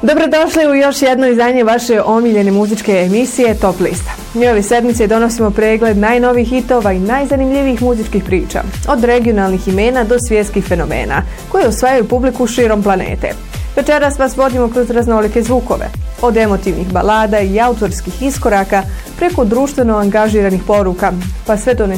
Dobrodošli u još jedno izdanje vaše omiljene muzičke emisije Top Lista. Mi ove sedmice donosimo pregled najnovijih hitova i najzanimljivijih muzičkih priča, od regionalnih imena do svjetskih fenomena, koji osvajaju publiku širom planete. Večeras vas vodimo kroz raznolike zvukove, od emotivnih balada i autorskih iskoraka preko društveno angažiranih poruka, pa sve do